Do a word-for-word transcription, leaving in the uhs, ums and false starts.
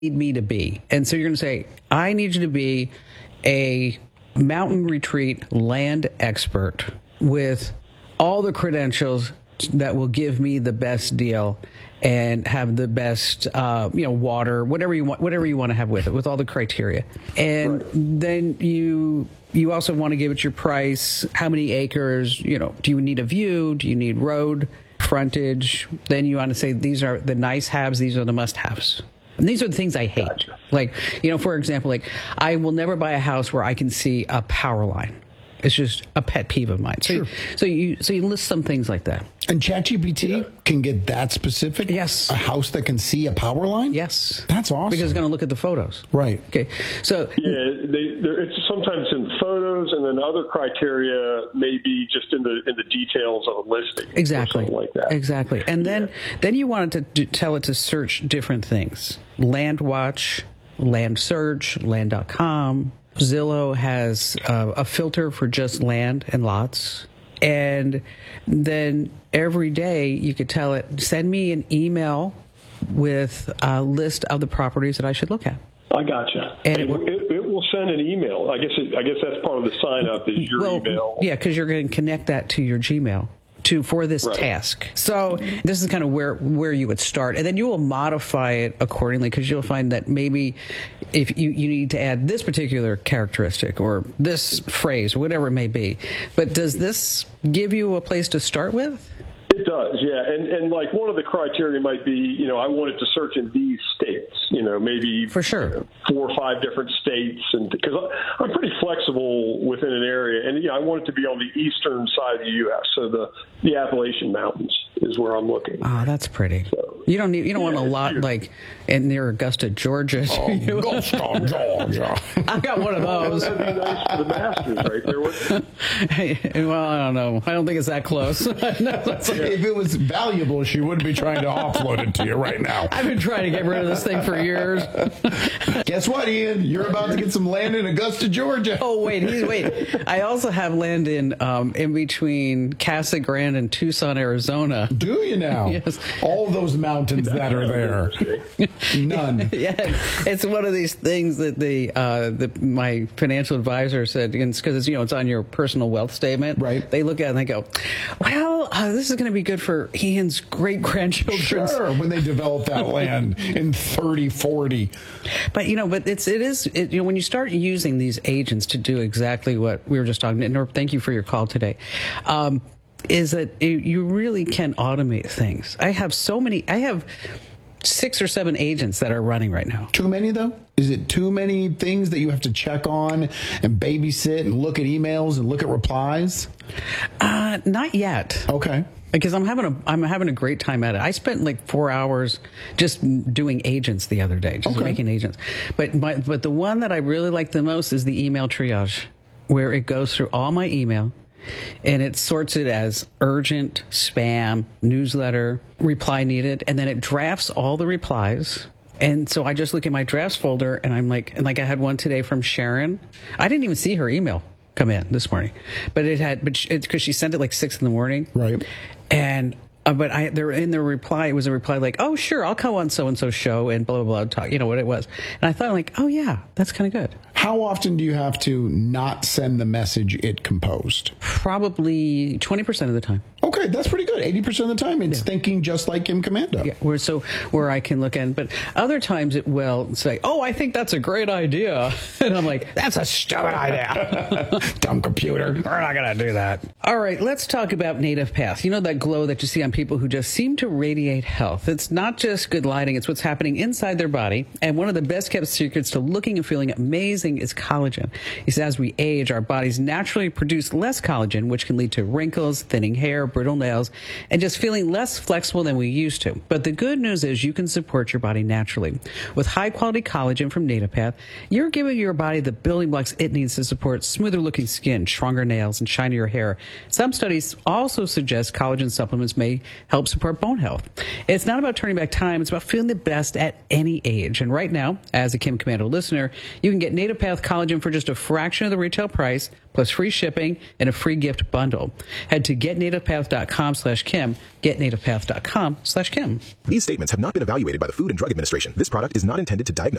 need me to be? And so you're going to say, I need you to be a mountain retreat land expert with all the credentials that will give me the best deal and have the best, uh, you know, water, whatever you want, whatever you want to have with it, with all the criteria. And right. then you you also want to give it your price, how many acres, you know, do you need a view? Do you need road frontage? Then you want to say, these are the nice haves, these are the must haves. And these are the things I hate. Gotcha. Like, you know, for example, like I will never buy a house where I can see a power line. It's just a pet peeve of mine. So, sure. so you so you list some things like that. And ChatGPT yeah. can get that specific? Yes. A house that can see a power line? Yes. That's awesome. Because it's going to look at the photos. Right. Okay. So yeah, they, it's sometimes in photos, and then other criteria may be just in the in the details of a listing. Exactly. Or something like that. Exactly. And then yeah. then you wanted to do, tell it to search different things: LandWatch, Land Search, Land dot com. Zillow has uh, a filter for just land and lots. And then every day you could tell it, send me an email with a list of the properties that I should look at. I gotcha. And it, it, it will send an email. I guess it, I guess that's part of the sign up is your well, email. Yeah, because you're going to connect that to your Gmail. To for this right. task. So this is kind of where where you would start, and then you will modify it accordingly, because you'll find that maybe if you, you need to add this particular characteristic or this phrase or whatever it may be. But does this give you a place to start with? It does, yeah. And and like one of the criteria might be, you know, I wanted to search in these states, you know, maybe for sure you know, four or five different states, and because I'm pretty flexible within an area, and you know, I want it to be on the eastern side of the U S, so the the Appalachian Mountains is where I'm looking. Oh, that's pretty. So, you don't need you don't yeah, want a lot beautiful. Like in near Augusta, Georgia. Oh, Augusta, Georgia. I've got one of those. That'd be nice for the Masters right there. With hey, well, I don't know. I don't think it's that close. No, that's like, if it was valuable, she wouldn't be trying to offload it to you right now. I've been trying to get rid of this thing for years. Guess what, Ian? You're about to get some land in Augusta, Georgia. Oh, wait. He's, wait. I also have land in um, in between Casa Grande and Tucson, Arizona. Do you now? Yes. All those mountains that are there. None. Yeah. It's one of these things that the, uh, the my financial advisor said, because it's, you know, it's on your personal wealth statement. Right. They look at it and they go, well, uh, this is going to be good for Ian's great-grandchildren. Sure, when they develop that land in thirty, forty. But, you know, but it's, it is, it, you know, when you start using these agents to do exactly what we were just talking about, and thank you for your call today, um, is that it, you really can automate things. I have so many, I have six or seven agents that are running right now. Too many, though? Is it too many things that you have to check on and babysit and look at emails and look at replies? Uh, not yet. Okay. Because I'm having a I'm having a great time at it. I spent like four hours just doing agents the other day, just okay. making agents. But my, but the one that I really like the most is the email triage, where it goes through all my email, and it sorts it as urgent, spam, newsletter, reply needed, and then it drafts all the replies. And so I just look at my drafts folder, and I'm like, and like I had one today from Sharon. I didn't even see her email come in this morning, but it had, but it's because she sent it like six in the morning, right? And uh, but I there in the reply it was a reply like, oh sure, I'll come on so and so show and blah blah blah talk, you know what it was, and I thought like, oh yeah, that's kind of good. How often do you have to not send the message it composed? Probably twenty percent of the time. Okay, that's pretty good. eighty percent of the time, it's yeah. thinking just like Kim Komando. Yeah, where so where I can look at it. But other times it will say, oh, I think that's a great idea. And I'm like, that's a stupid idea. Dumb computer. We're not going to do that. All right, let's talk about Native Path. You know that glow that you see on people who just seem to radiate health. It's not just good lighting. It's what's happening inside their body. And one of the best kept secrets to looking and feeling amazing is collagen. He says as we age, our bodies naturally produce less collagen, which can lead to wrinkles, thinning hair, brittle nails, and just feeling less flexible than we used to. But the good news is you can support your body naturally. With high-quality collagen from Native Path, you're giving your body the building blocks it needs to support smoother-looking skin, stronger nails, and shinier hair. Some studies also suggest collagen supplements may help support bone health. It's not about turning back time. It's about feeling the best at any age. And right now, as a Kim Komando listener, you can get Native Path collagen for just a fraction of the retail price, plus free shipping and a free gift bundle. Head to getnativepath.com slash Kim, getnativepath.com slash Kim. These statements have not been evaluated by the Food and Drug Administration. This product is not intended to diagnose